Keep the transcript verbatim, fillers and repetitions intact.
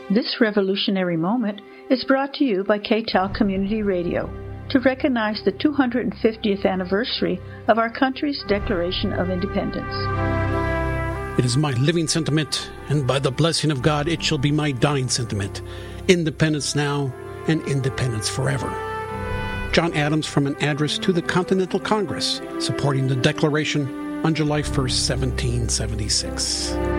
This revolutionary moment is brought to you by K T A L Community Radio to recognize the two hundred fiftieth anniversary of our country's Declaration of Independence. It is my living sentiment, and by the blessing of God, it shall be my dying sentiment. Independence now and independence forever. John Adams from an address to the Continental Congress supporting the Declaration on July first, seventeen seventy-six.